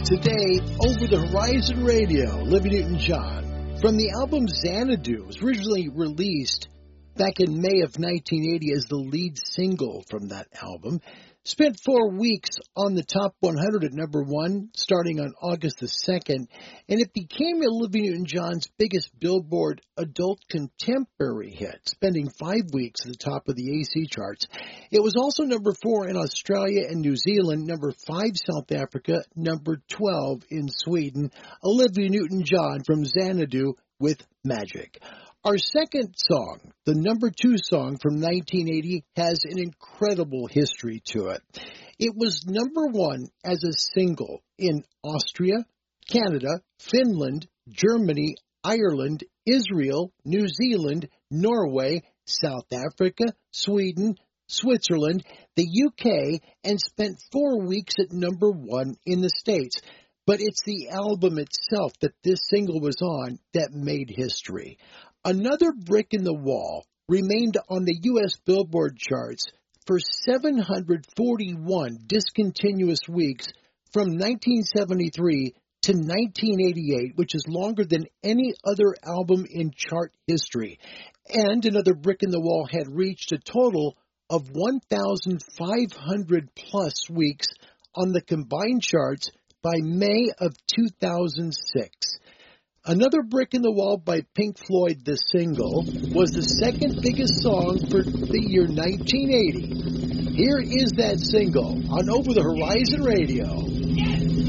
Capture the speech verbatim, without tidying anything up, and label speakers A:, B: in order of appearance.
A: Today, Over the Horizon Radio, Olivia Newton-John. From the album Xanadu, it was originally released back in May of nineteen eighty as the lead single from that album. Spent four weeks on the top one hundred at number one, starting on August the second, and it became Olivia Newton-John's biggest Billboard adult contemporary hit, spending five weeks at the top of the A C charts. It was also number four in Australia and New Zealand, number five South Africa, number twelve in Sweden. Olivia Newton-John from Xanadu with Magic. Our second song, the number two song from nineteen eighty, has an incredible history to it. It was number one as a single in Austria, Canada, Finland, Germany, Ireland, Israel, New Zealand, Norway, South Africa, Sweden, Switzerland, the U K, and spent four weeks at number one in the States. But it's the album itself that this single was on that made history. Another Brick in the Wall remained on the U S Billboard charts for seven hundred forty-one discontinuous weeks from nineteen seventy-three to nineteen eighty-eight, which is longer than any other album in chart history. And Another Brick in the Wall had reached a total of one thousand five hundred plus weeks on the combined charts by May of two thousand six. Another Brick in the Wall by Pink Floyd, the single, was the second biggest song for the year nineteen eighty. Here is that single on Over the Horizon Radio.